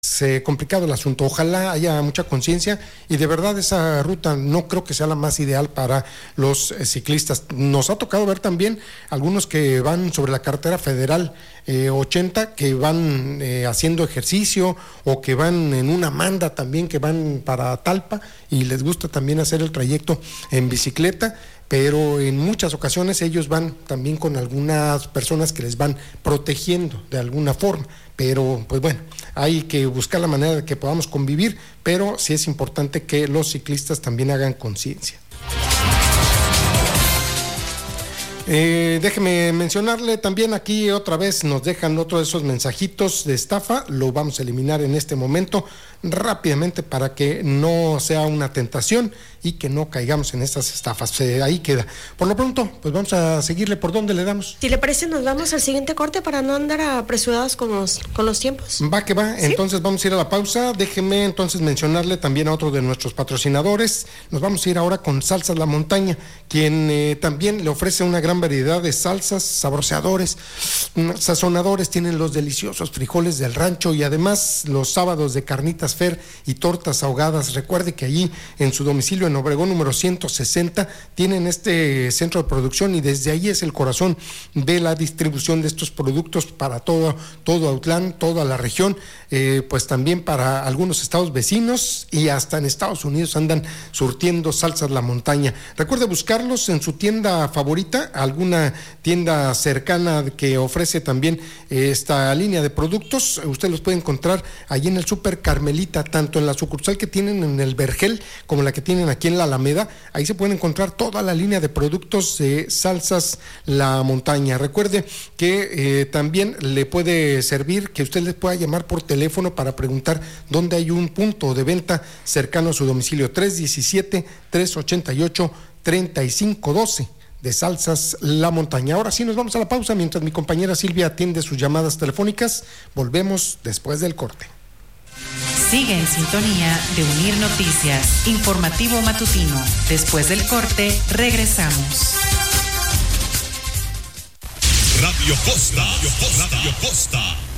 complicado el asunto. Ojalá haya mucha conciencia y de verdad esa ruta no creo que sea la más ideal para los ciclistas. Nos ha tocado ver también algunos que van sobre la carretera federal 80 que van haciendo ejercicio o que van en una manda también, que van para Talpa y les gusta también hacer el trayecto en bicicleta, pero en muchas ocasiones ellos van también con algunas personas que les van protegiendo de alguna forma, pero pues bueno, hay que buscar la manera de que podamos convivir, pero sí es importante que los ciclistas también hagan conciencia. Déjeme mencionarle también aquí otra vez nos dejan otro de esos mensajitos de estafa, lo vamos a eliminar en este momento rápidamente para que no sea una tentación y que no caigamos en estas estafas. Ahí queda. Por lo pronto, pues vamos a seguirle. ¿Por dónde le damos? Si le parece, nos vamos al siguiente corte para no andar apresurados con los tiempos. Va que va. ¿Sí? Entonces vamos a ir a la pausa. Déjeme entonces mencionarle también a otro de nuestros patrocinadores. Nos vamos a ir ahora con Salsas La Montaña, quien también le ofrece una gran variedad de salsas, sabroseadores, sazonadores. Tienen los deliciosos frijoles del rancho y además los sábados de carnitas Fer y tortas ahogadas. Recuerde que allí en su domicilio en Obregón número 160 tienen este centro de producción y desde ahí es el corazón de la distribución de estos productos para todo Autlán, toda la región, pues también para algunos estados vecinos y hasta en Estados Unidos andan surtiendo Salsas La Montaña. Recuerde buscarlos en su tienda favorita, alguna tienda cercana que ofrece también esta línea de productos. Usted los puede encontrar allí en el Súper Carmelita, tanto en la sucursal que tienen en el Vergel como la que tienen aquí en la Alameda. Ahí se pueden encontrar toda la línea de productos de Salsas La Montaña. Recuerde que también le puede servir que usted les pueda llamar por teléfono para preguntar dónde hay un punto de venta cercano a su domicilio. 317-388-3512 de Salsas La Montaña. Ahora sí nos vamos a la pausa mientras mi compañera Silvia atiende sus llamadas telefónicas. Volvemos después del corte. Sigue en sintonía de Unir Noticias, informativo matutino. Después del corte, regresamos. Radio Costa.